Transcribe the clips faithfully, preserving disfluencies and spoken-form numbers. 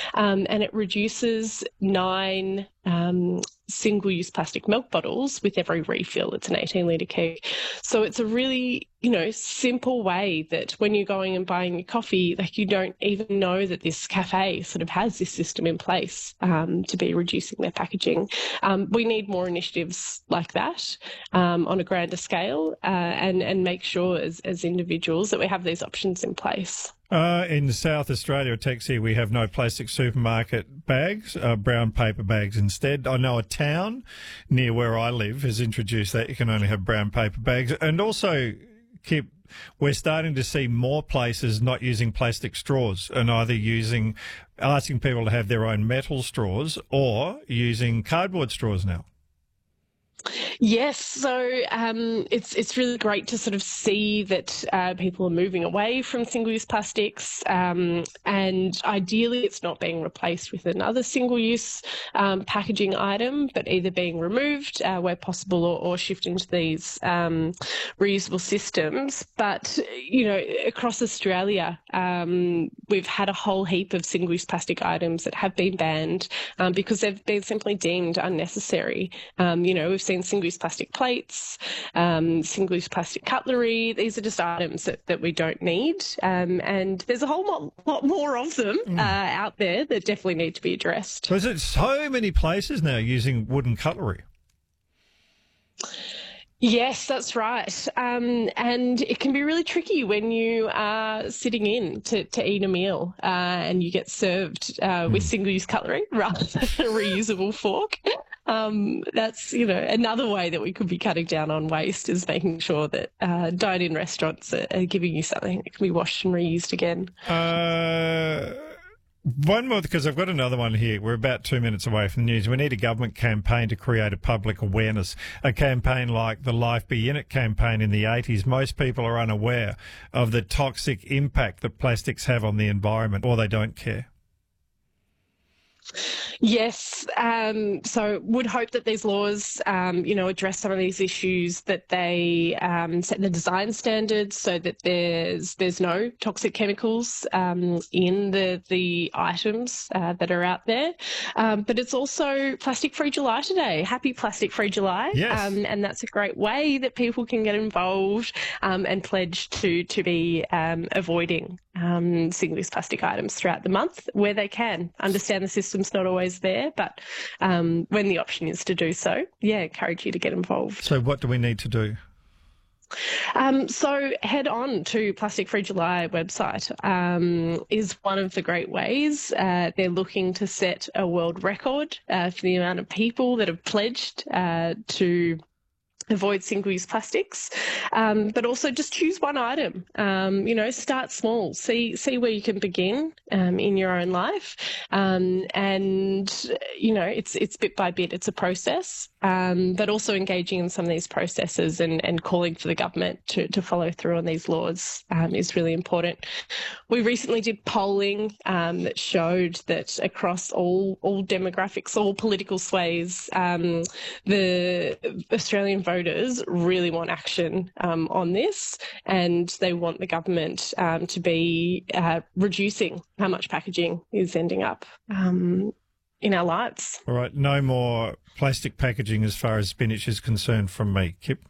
um, and it reduces nine um, single-use plastic milk bottles with every refill. It's an eighteen litre keg. So it's a really, you know, simple way that when you're going and buying your coffee, like you don't even know that this cafe sort of has this system in place um, to be reducing their packaging. Um, we need more initiatives like that um, on a grander scale uh, and, and make sure as, as individuals that we have these options in place. Uh, in South Australia, at Texie, we have no plastic supermarket bags, uh, brown paper bags instead. I know a town near where I live has introduced that you can only have brown paper bags. And also, Kip, we're starting to see more places not using plastic straws and either using, asking people to have their own metal straws or using cardboard straws now. Yes, so um, it's it's really great to sort of see that uh, people are moving away from single-use plastics, um, and ideally it's not being replaced with another single-use um, packaging item, but either being removed uh, where possible or, or shifting to these um, reusable systems. But, you know, across Australia, um, we've had a whole heap of single-use plastic items that have been banned um, because they've been simply deemed unnecessary. Um, you know, we've seen single-use plastic plates, um, single-use plastic cutlery. These are just items that, that we don't need. Um, and there's a whole lot, lot more of them mm. uh, out there that definitely need to be addressed. There's it so many places now using wooden cutlery. Yes, that's right. Um, and it can be really tricky when you are sitting in to, to eat a meal uh, and you get served uh, mm. with single-use cutlery rather than a reusable fork. Um, that's, you know, another way that we could be cutting down on waste is making sure that uh, dine-in restaurants are, are giving you something that can be washed and reused again. Uh... One more, because I've got another one here. We're about two minutes away from the news. We need a government campaign to create a public awareness, a campaign like the Life Be In It campaign in the eighties. Most people are unaware of the toxic impact that plastics have on the environment, or they don't care. Yes, um, so would hope that these laws, um, you know, address some of these issues, that they um, set the design standards so that there's there's no toxic chemicals um, in the the items uh, that are out there. Um, but it's also Plastic Free July today. Happy Plastic Free July! Yes. Um, and that's a great way that people can get involved um, and pledge to to be um, avoiding um, single-use plastic items throughout the month where they can. Understand the system's not always there, but um, when the option is to do so, yeah, encourage you to get involved. So what do we need to do? Um, so head on to Plastic Free July website um, is one of the great ways. Uh, they're looking to set a world record uh, for the amount of people that have pledged uh, to avoid single-use plastics, um, but also just choose one item. Um, you know, start small. See see where you can begin um, in your own life, um, and you know, it's it's bit by bit. It's a process, um, but also engaging in some of these processes and, and calling for the government to to follow through on these laws um, is really important. We recently did polling um, that showed that across all all demographics, all political sways, um, the Australian voters Voters really want action um, on this, and they want the government um, to be uh, reducing how much packaging is ending up um, in our lives. All right, no more plastic packaging as far as spinach is concerned from me, Kip.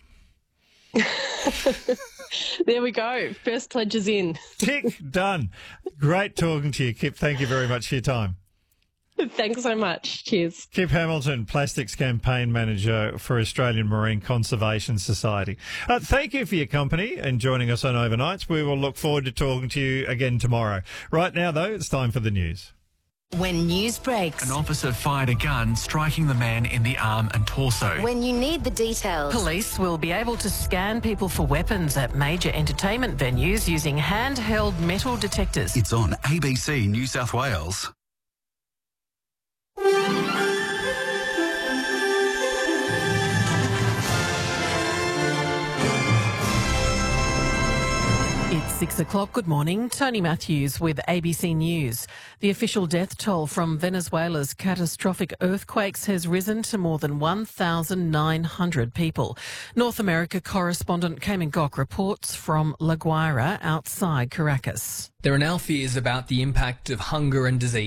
There we go. First pledge is in. Tick, done. Great talking to you, Kip. Thank you very much for your time. Thanks so much. Cheers. Kip Hamilton, Plastics Campaign Manager for Australian Marine Conservation Society. Uh, thank you for your company and joining us on Overnights. We will look forward to talking to you again tomorrow. Right now, though, it's time for the news. When news breaks. An officer fired a gun, striking the man in the arm and torso. When you need the details. Police will be able to scan people for weapons at major entertainment venues using handheld metal detectors. It's on A B C New South Wales. It's six o'clock. Good morning. Tony Matthews with A B C News. The official death toll from Venezuela's catastrophic earthquakes has risen to more than one thousand nine hundred people. North America correspondent Cayman Gok reports from La Guaira outside Caracas. There are now fears about the impact of hunger and disease